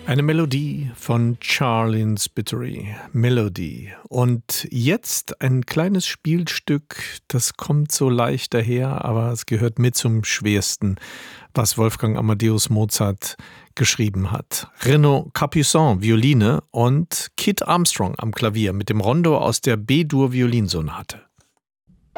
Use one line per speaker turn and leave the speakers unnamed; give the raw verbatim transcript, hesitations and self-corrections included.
Eine Melodie von Charlene Spiteri, Melody. Und jetzt ein kleines Spielstück, das kommt so leicht daher, aber es gehört mit zum Schwersten, was Wolfgang Amadeus Mozart geschrieben hat. Renaud Capuçon, Violine und Kit Armstrong am Klavier mit dem Rondo aus der B-Dur-Violinsonate.